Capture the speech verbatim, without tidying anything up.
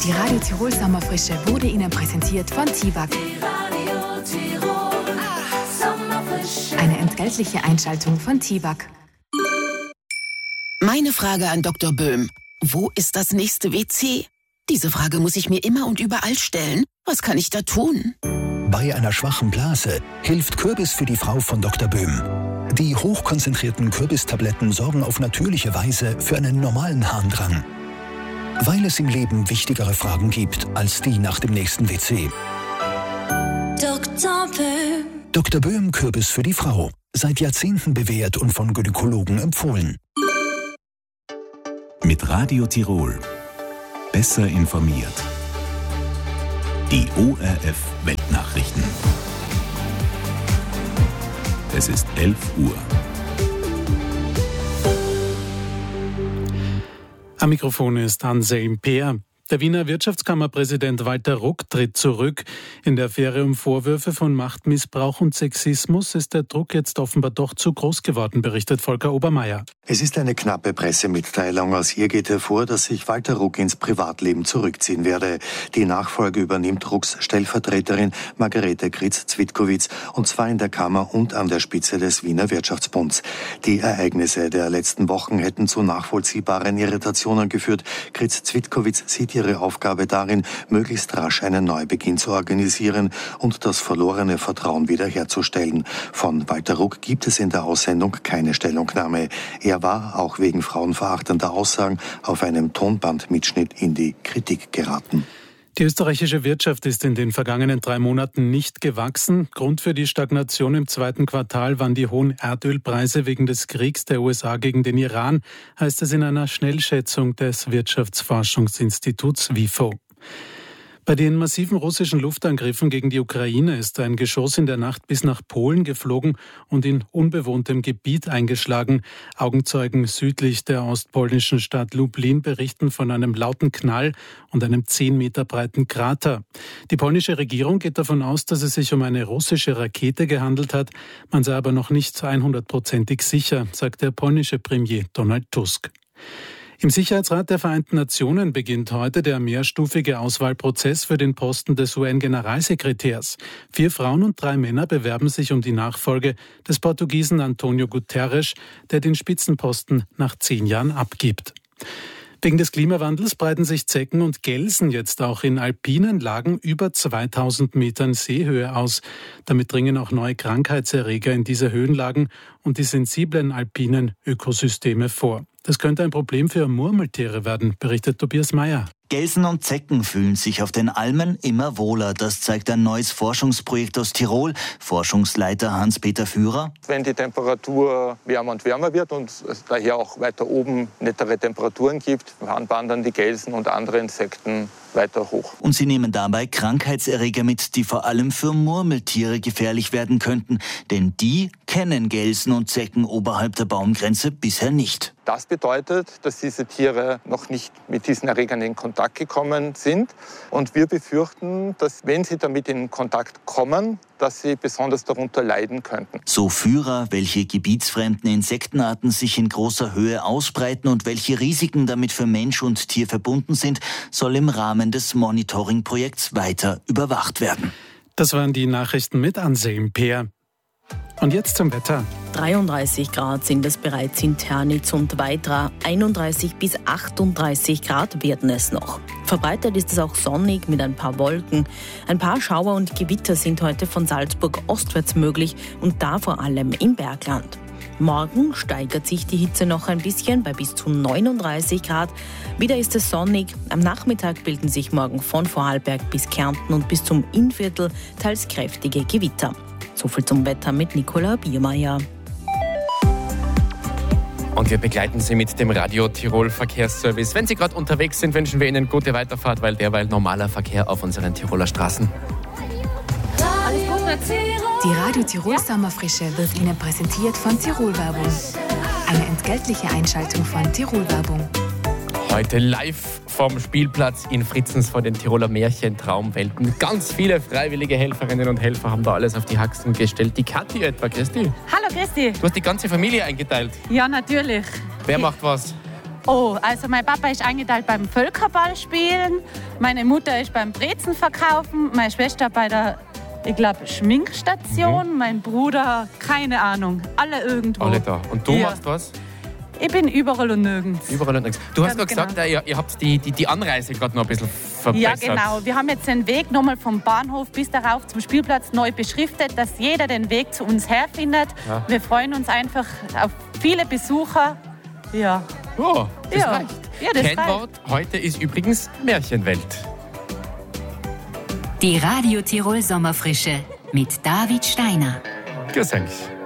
Die Radio Tirol Sommerfrische wurde Ihnen präsentiert von Tiwag. Eine entgeltliche Einschaltung von Tiwag. Meine Frage an Doktor Böhm. Wo ist das nächste W C? Diese Frage muss ich mir immer und überall stellen. Was kann ich da tun? Bei einer schwachen Blase hilft Kürbis für die Frau von Doktor Böhm. Die hochkonzentrierten Kürbistabletten sorgen auf natürliche Weise für einen normalen Harndrang. Weil es im Leben wichtigere Fragen gibt als die nach dem nächsten W C. Doktor Böhm. Doktor Böhm Kürbis für die Frau. Seit Jahrzehnten bewährt und von Gynäkologen empfohlen. Mit Radio Tirol. Besser informiert. Die O R F Weltnachrichten. Es ist elf Uhr. Am Mikrofon ist Anselm Peer. Der Wiener Wirtschaftskammerpräsident Walter Ruck tritt zurück. In der Affäre um Vorwürfe von Machtmissbrauch und Sexismus ist der Druck jetzt offenbar doch zu groß geworden, berichtet Volker Obermeier. Es ist eine knappe Pressemitteilung. Aus ihr geht hervor, dass sich Walter Ruck ins Privatleben zurückziehen werde. Die Nachfolge übernimmt Rucks Stellvertreterin Margarete Kritz-Zwitkowitz, und zwar in der Kammer und an der Spitze des Wiener Wirtschaftsbunds. Die Ereignisse der letzten Wochen hätten zu nachvollziehbaren Irritationen geführt. Kritz-Zwitkowitz sieht ihre Aufgabe darin, möglichst rasch einen Neubeginn zu organisieren und das verlorene Vertrauen wiederherzustellen. Von Walter Ruck gibt es in der Aussendung keine Stellungnahme. Er war auch wegen frauenverachtender Aussagen auf einem Tonbandmitschnitt in die Kritik geraten. Die österreichische Wirtschaft ist in den vergangenen drei Monaten nicht gewachsen. Grund für die Stagnation im zweiten Quartal waren die hohen Erdölpreise wegen des Kriegs der U S A gegen den Iran, heißt es in einer Schnellschätzung des Wirtschaftsforschungsinstituts WIFO. Bei den massiven russischen Luftangriffen gegen die Ukraine ist ein Geschoss in der Nacht bis nach Polen geflogen und in unbewohntem Gebiet eingeschlagen. Augenzeugen südlich der ostpolnischen Stadt Lublin berichten von einem lauten Knall und einem zehn Meter breiten Krater. Die polnische Regierung geht davon aus, dass es sich um eine russische Rakete gehandelt hat. Man sei aber noch nicht hundertprozentig sicher, sagt der polnische Premier Donald Tusk. Im Sicherheitsrat der Vereinten Nationen beginnt heute der mehrstufige Auswahlprozess für den Posten des U N-Generalsekretärs. Vier Frauen und drei Männer bewerben sich um die Nachfolge des Portugiesen António Guterres, der den Spitzenposten nach zehn Jahren abgibt. Wegen des Klimawandels breiten sich Zecken und Gelsen jetzt auch in alpinen Lagen über zweitausend Metern Seehöhe aus. Damit dringen auch neue Krankheitserreger in diese Höhenlagen und die sensiblen alpinen Ökosysteme vor. Das könnte ein Problem für Murmeltiere werden, berichtet Tobias Meyer. Gelsen und Zecken fühlen sich auf den Almen immer wohler. Das zeigt ein neues Forschungsprojekt aus Tirol. Forschungsleiter Hans-Peter Führer. Wenn die Temperatur wärmer und wärmer wird und es daher auch weiter oben nettere Temperaturen gibt, wandern die Gelsen und andere Insekten weiter hoch. Und sie nehmen dabei Krankheitserreger mit, die vor allem für Murmeltiere gefährlich werden könnten. Denn die kennen Gelsen und Zecken oberhalb der Baumgrenze bisher nicht. Das bedeutet, dass diese Tiere noch nicht mit diesen Erregern in Kontakt gekommen sind. Und wir befürchten, dass wenn sie damit in Kontakt kommen, dass sie besonders darunter leiden könnten. So Führer, welche gebietsfremden Insektenarten sich in großer Höhe ausbreiten und welche Risiken damit für Mensch und Tier verbunden sind, soll im Rahmen des Monitoring-Projekts weiter überwacht werden. Das waren die Nachrichten mit Anselm Peer. Und jetzt zum Wetter. dreiunddreißig Grad sind es bereits in Ternitz und Weitra. einunddreißig bis achtunddreißig Grad werden es noch. Verbreitet ist es auch sonnig mit ein paar Wolken. Ein paar Schauer und Gewitter sind heute von Salzburg ostwärts möglich und da vor allem im Bergland. Morgen steigert sich die Hitze noch ein bisschen bei bis zu neununddreißig Grad. Wieder ist es sonnig. Am Nachmittag bilden sich morgen von Vorarlberg bis Kärnten und bis zum Innviertel teils kräftige Gewitter. So viel zum Wetter mit Nicola Biermeier. Und wir begleiten Sie mit dem Radio Tirol Verkehrsservice. Wenn Sie gerade unterwegs sind, wünschen wir Ihnen gute Weiterfahrt, weil derweil normaler Verkehr auf unseren Tiroler Straßen. Die Radio Tirol Sommerfrische wird Ihnen präsentiert von Tirol Werbung. Eine entgeltliche Einschaltung von Tirol Werbung. Heute live vom Spielplatz in Fritzens vor den Tiroler Märchentraumwelten. Ganz viele freiwillige Helferinnen und Helfer haben da alles auf die Haxen gestellt. Die Kathi etwa, Christi. Hallo Christi. Du hast die ganze Familie eingeteilt. Ja, natürlich. Wer macht was? Oh, also mein Papa ist eingeteilt beim Völkerballspielen, meine Mutter ist beim Brezenverkaufen, meine Schwester bei der, ich glaube, Schminkstation, mhm. mein Bruder, keine Ahnung, alle irgendwo. Alle da. Und du ja. machst was? Ich bin überall und nirgends. Überall und nirgends. Du hast Ganz gerade gesagt, genau. ihr, ihr habt die, die, die Anreise gerade noch ein bisschen verbessert. Ja, genau. Wir haben jetzt den Weg nochmal vom Bahnhof bis darauf zum Spielplatz neu beschriftet, dass jeder den Weg zu uns herfindet. Ja. Wir freuen uns einfach auf viele Besucher. Ja. Oh, das ja. reicht. Ja, das Kennwort heute ist übrigens Märchenwelt. Die Radio Tirol Sommerfrische mit David Steiner. Grüß euch.